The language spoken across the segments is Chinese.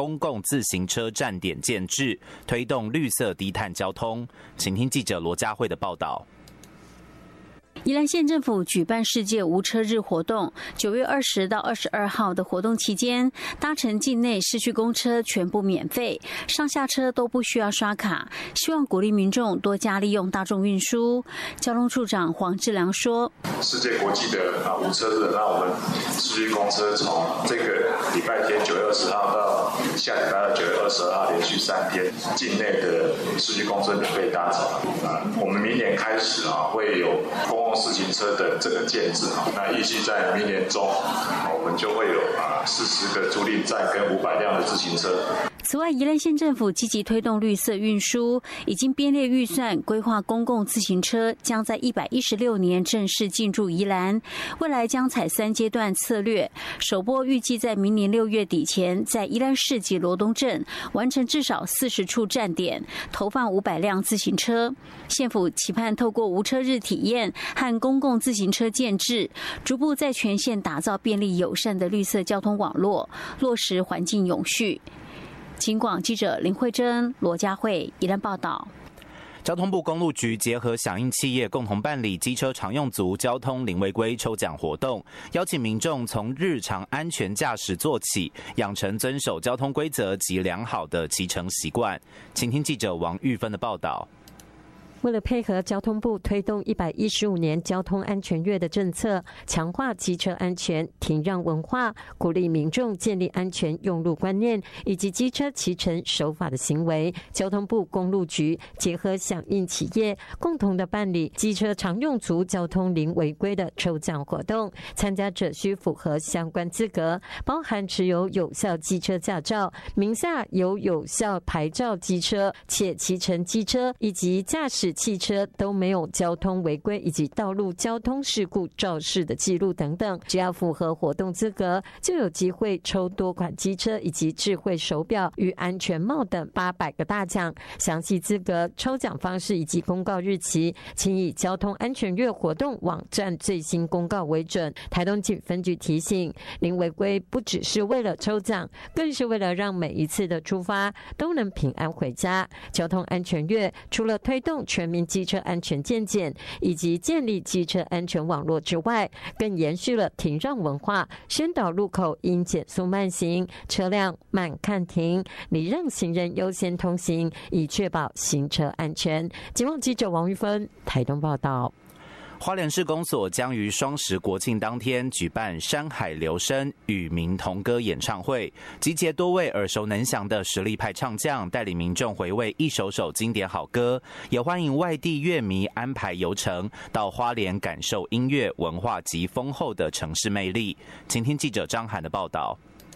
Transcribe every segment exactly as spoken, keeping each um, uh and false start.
公共自行车站点建制，推动绿色低碳交通。请听记者罗佳慧的报道。 宜兰县政府举办世界无车日活动，九月二十到二十二号的活动期间，搭乘境内市区公车全部免费，上下车都不需要刷卡，希望鼓励民众多加利用大众运输。交通处长黄志良说：“ 世界国际的啊无车日，那我们市区公车从这个礼拜天九月二十号到下礼拜二九月二十二号连续三天，境内的市区公车免费搭乘啊。我们明年开始啊会有公自行车的这个建制，那预计在明年中，我们就会有啊四十个租赁站跟五百辆的自行车。 此外，宜兰县政府积极推动绿色运输，已经编列预算规划公共自行车将在一百一十六年正式进驻宜兰，未来将采三阶段策略，首波预计在明年六月底前，在宜兰市及罗东镇完成至少四十处站点，投放五百辆自行车。县府期盼透过无车日体验和公共自行车建制，逐步在全县打造便利友善的绿色交通网络，落实环境永续。警广记者林慧珍、罗佳慧宜兰报道。 交通部公路局结合响应企业共同办理机车常用族交通零违规抽奖活动，邀请民众从日常安全驾驶做起，养成遵守交通规则及良好的骑乘习惯。请听记者王玉芬的报道。 为了配合交通部推动一百一十五年交通安全月的政策，强化机车安全停让文化，鼓励民众建立安全用路观念以及机车骑乘守法的行为，交通部公路局结合响应企业，共同的办理机车常用族交通零违规的抽奖活动。参加者需符合相关资格，包含持有有效机车驾照、名下有有效牌照机车且骑乘机车以及驾驶汽车都没有交通违规以及道路交通事故肇事的记录等等，只要符合活动资格，就有机会抽多款机车以及智慧手表与安全帽等八百个大奖。详细资格、抽奖方式以及公告日期，请以交通安全月活动网站最新公告为准。台东警分局提醒，零违规不只是为了抽奖，更是为了让每一次的出发都能平安回家。交通安全月除了推动全民机车安全健检以及建立机车安全网络之外，更延续了停让文化，宣导路口应减速慢行，车辆慢看停，礼让行人优先通行，以确保行车安全。警网记者王玉芬台东报道。 花莲市公所将于双十国庆当天举办山海留声与民同歌演唱会，集结多位耳熟能详的实力派唱将，带领民众回味一首首经典好歌，也欢迎外地乐迷安排游程到花莲感受音乐文化及丰厚的城市魅力。请听记者张涵的报道。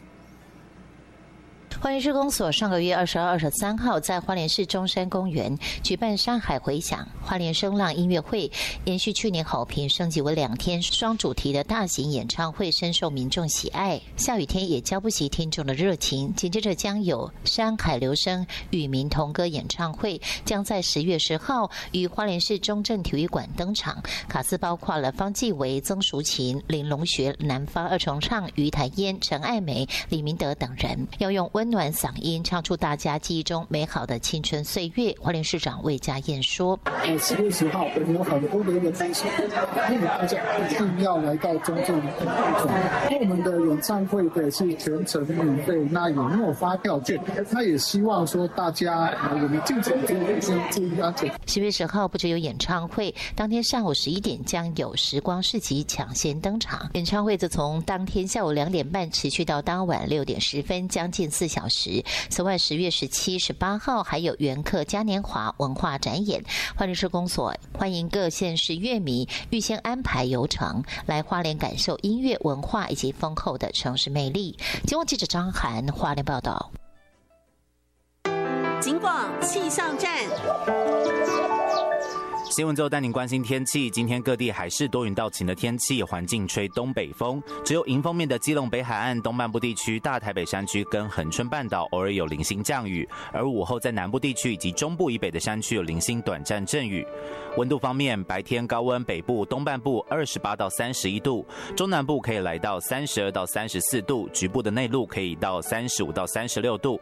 花莲市公所上个月二十二、二十三号在花莲市中山公园举办山海回响花莲声浪音乐会，延续去年好评，升级为两天双主题的大型演唱会，深受民众喜爱。下雨天也浇不熄听众的热情。紧接着将有山海留声与民同歌演唱会，将在十月十号于花莲市中正体育馆登场。卡司包括了方季惟、曾淑琴、林龙学、南方二重唱、于台烟、陈爱梅、李明德等人，要用温暖嗓音唱出大家记忆中美好的青春岁月。花莲市长魏家燕说：“ 呃，十月十号，我们有很多的一个担心，因为大家一定要来到中正体育馆。我们的演唱会的是全程免费，那也没有发票券。他也希望说大家，呃，我们进场之后先注意安全。” 十月十号不只有演唱会，当天上午十一点将有时光市集抢先登场。演唱会则从当天下午两点半持续到当晚六点十分，将近四小时。此外，十月十七、十八号还有元客嘉年华文化展演。花莲市公所欢迎各县市乐迷预先安排游程，来花莲感受音乐文化以及丰厚的城市魅力。警广记者张涵花莲报道。 警广气象站。 新闻之后带您关心天气，今天各地还是多云到晴的天气，环境吹东北风，只有迎风面的基隆北海岸、东半部地区、大台北山区跟恒春半岛偶尔有零星降雨，而午后在南部地区以及中部以北的山区有零星短暂阵雨。温度方面，白天高温北部、东半部二十八到三十一度，中南部可以来到三十二到三十四度，局部的内陆可以到三十五到三十六度，